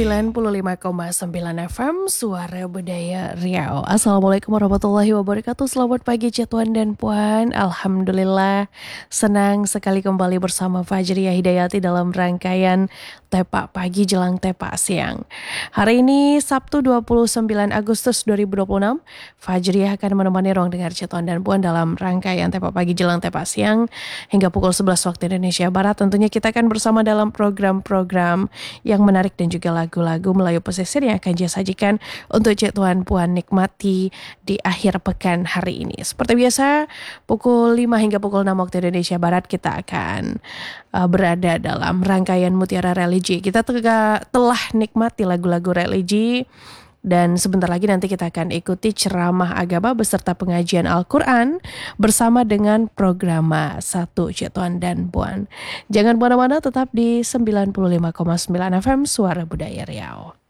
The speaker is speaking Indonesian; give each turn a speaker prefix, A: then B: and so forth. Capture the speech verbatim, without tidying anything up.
A: sembilan puluh lima koma sembilan F M Suara Budaya Riau. Assalamualaikum warahmatullahi wabarakatuh. Selamat pagi Tuan dan Puan. Alhamdulillah senang sekali kembali bersama Fajriah Hidayati dalam rangkaian Tepak Pagi jelang Tepak Siang. Hari ini Sabtu dua puluh sembilan Agustus dua ribu dua puluh enam, Fajriah akan menemani ruang dengar Tuan dan Puan dalam rangkaian Tepak Pagi jelang Tepak Siang hingga pukul sebelas waktu Indonesia Barat. Tentunya kita akan bersama dalam program-program yang menarik dan juga lagu-lagu Melayu pesisir yang akan saya sajikan untuk Cik Tuan Puan nikmati di akhir pekan hari ini. Seperti biasa, pukul lima hingga pukul enam waktu Indonesia Barat kita akan uh, berada dalam rangkaian Mutiara Religi. Kita tega, telah nikmati lagu-lagu religi dan sebentar lagi nanti kita akan ikuti ceramah agama beserta pengajian Al-Quran bersama dengan Programa satu Cik Tuan dan Puan. Jangan kemana-mana, tetap di sembilan puluh lima koma sembilan F M Suara Budaya Riau.